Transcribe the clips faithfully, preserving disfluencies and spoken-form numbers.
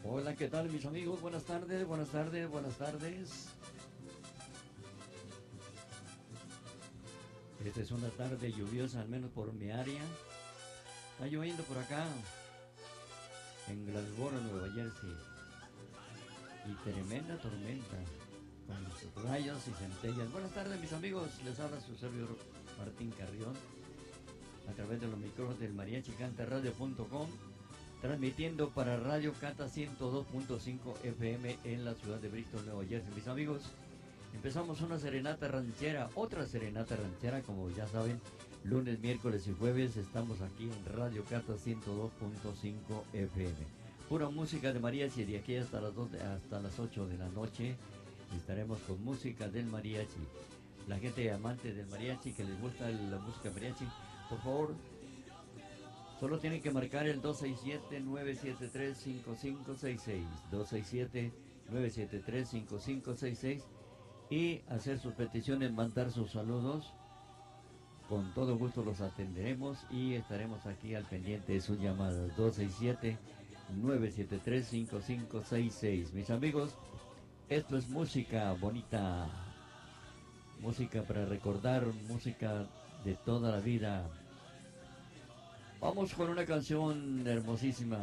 Hola, ¿qué tal mis amigos? Buenas tardes, buenas tardes, buenas tardes. Esta es una tarde lluviosa, al menos por mi área. Está lloviendo por acá, en Glassboro, Nueva Jersey. Y tremenda tormenta, con sus rayos y centellas. Buenas tardes mis amigos, les habla su servidor Martín Carrión, a través de los micrófonos del mariachi canta radio punto com, transmitiendo para Radio Cata ciento dos punto cinco F M en la ciudad de Bristol, Nueva Jersey. Mis amigos, empezamos una serenata ranchera, otra serenata ranchera, como ya saben, lunes, miércoles y jueves estamos aquí en Radio Cata ciento dos punto cinco F M. Pura música de mariachi de aquí hasta las dos, hasta las ocho de la noche. Estaremos con música del mariachi. La gente amante del mariachi, que les gusta la música mariachi, por favor, solo tienen que marcar el dos seis siete, nueve siete tres, cinco cinco seis seis, dos seis siete, nueve siete tres, cinco cinco seis seis, y hacer sus peticiones, mandar sus saludos. Con todo gusto los atenderemos y estaremos aquí al pendiente de sus llamadas. Dos seis siete, nueve siete tres, cinco cinco seis seis. Mis amigos, esto es música bonita, música para recordar, música de toda la vida. Vamos con una canción hermosísima.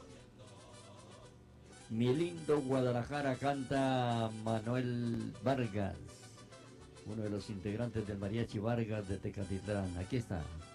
Mi lindo Guadalajara, canta Manuel Vargas, uno de los integrantes del Mariachi Vargas de Tecatitlán. Aquí está.